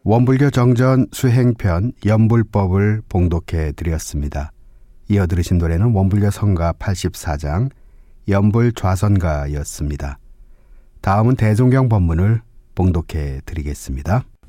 원불교 정전 수행편 연불법을 봉독해 드렸습니다. 이어 들으신 노래는 원불교 성가 84장 연불좌선가였습니다. 다음은 대종경 법문을 봉독해 드리겠습니다.